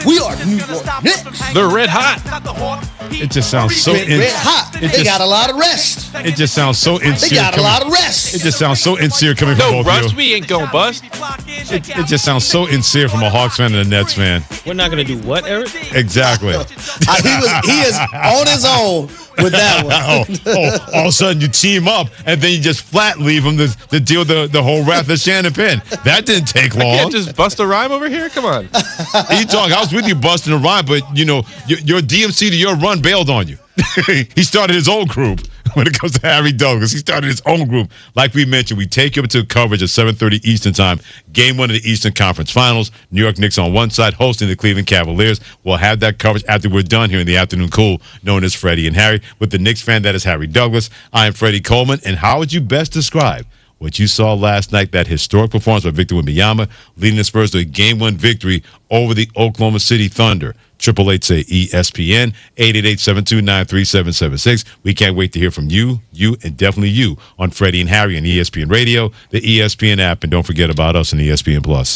We are the New York Knicks. They're red hot. It just sounds so red hot. They got a lot of rest. It just sounds so insincere. They got a lot of rest. It just sounds so insincere coming from both of you. We ain't gonna bust. It just sounds so insincere from a Hawks fan and a Nets fan. We're not gonna do what, Eric? Exactly. He is on his own with that one. All of a sudden you team up and then you just flat leave them to deal with the whole Wrath of Shannon Penn. That didn't take long. I can't just bust a rhyme over here? Come on. You talk. I was with you busting a rhyme, but your DMC to your run bailed on you. He started his own group. When it comes to Harry Douglas, he started his own group. Like we mentioned, we take you up to coverage at 7:30 Eastern Time. Game 1 of the Eastern Conference Finals. New York Knicks on one side, hosting the Cleveland Cavaliers. We'll have that coverage after we're done here in the afternoon cool, known as Freddie and Harry. With the Knicks fan, that is Harry Douglas. I am Freddie Coleman. And how would you best describe what you saw last night, that historic performance by Victor Wembanyama, leading the Spurs to a Game 1 victory over the Oklahoma City Thunder? 888-SAY-ESPN, 888-729-3776. We can't wait to hear from you, and definitely you, on Freddie and Harry on ESPN Radio, the ESPN app, and don't forget about us on ESPN Plus.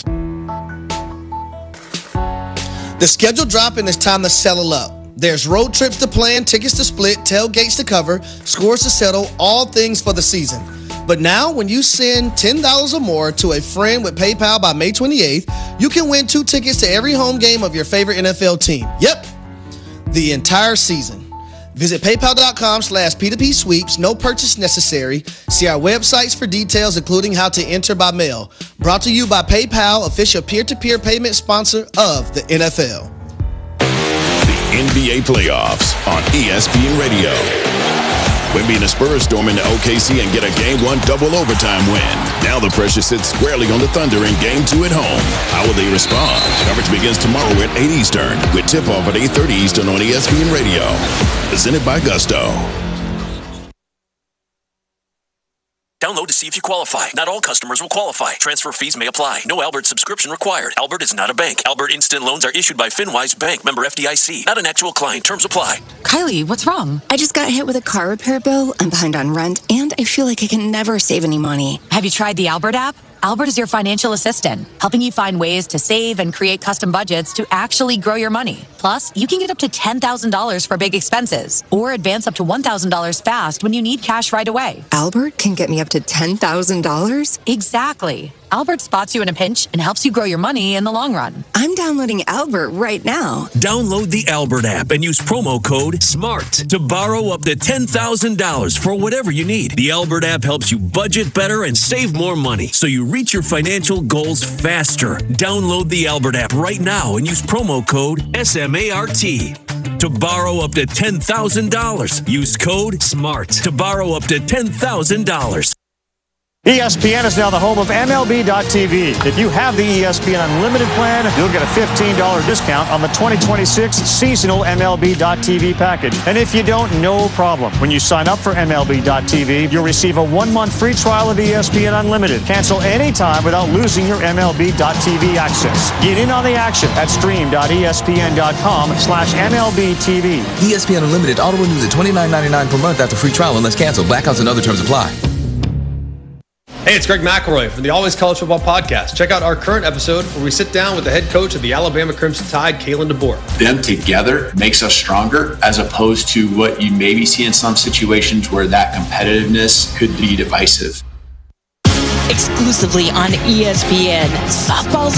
The schedule drop and it's time to settle up. There's road trips to plan, tickets to split, tailgates to cover, scores to settle, all things for the season. But now, when you send $10 or more to a friend with PayPal by May 28th, you can win 2 tickets to every home game of your favorite NFL team. Yep, the entire season. Visit paypal.com/P2P sweeps. No purchase necessary. See our websites for details, including how to enter by mail. Brought to you by PayPal, official peer-to-peer payment sponsor of the NFL. The NBA playoffs on ESPN Radio. Wemby and the Spurs storm into OKC and get a Game 1 double overtime win. Now the pressure sits squarely on the Thunder in Game 2 at home. How will they respond? Coverage begins tomorrow at 8 Eastern with tip-off at 8:30 Eastern on ESPN Radio. Presented by Gusto. Download to see if you qualify. Not all customers will qualify. Transfer fees may apply. No Albert subscription required. Albert is not a bank. Albert Instant Loans are issued by FinWise Bank, member FDIC. Not an actual client. Terms apply. Kylie, what's wrong? I just got hit with a car repair bill. I'm behind on rent, and I feel like I can never save any money. Have you tried the Albert app? Albert is your financial assistant, helping you find ways to save and create custom budgets to actually grow your money. Plus, you can get up to $10,000 for big expenses or advance up to $1,000 fast when you need cash right away. Albert can get me up to $10,000? Exactly. Albert spots you in a pinch and helps you grow your money in the long run. I'm downloading Albert right now. Download the Albert app and use promo code SMART to borrow up to $10,000 for whatever you need. The Albert app helps you budget better and save more money so you reach your financial goals faster. Download the Albert app right now and use promo code SMART to borrow up to $10,000. Use code SMART to borrow up to $10,000. ESPN is now the home of MLB.tv. If you have the ESPN Unlimited plan, you'll get a $15 discount on the 2026 seasonal MLB.tv package. And if you don't, no problem. When you sign up for MLB.tv, you'll receive a 1-month free trial of ESPN Unlimited. Cancel anytime without losing your MLB.tv access. Get in on the action at stream.espn.com/MLBTV. ESPN Unlimited auto renews at $29.99 per month after free trial unless canceled. Blackouts and other terms apply. Hey, it's Greg McElroy from the Always College Football Podcast. Check out our current episode where we sit down with the head coach of the Alabama Crimson Tide, Kalen DeBoer. Them together makes us stronger as opposed to what you maybe see in some situations where that competitiveness could be divisive. Exclusively on ESPN, softball's